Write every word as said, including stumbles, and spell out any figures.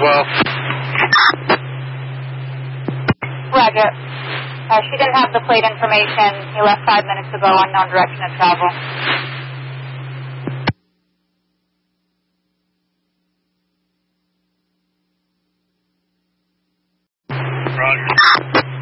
twelve. Roger. Uh, she didn't have the plate information. He left five minutes ago, unknown direction of travel. Roger.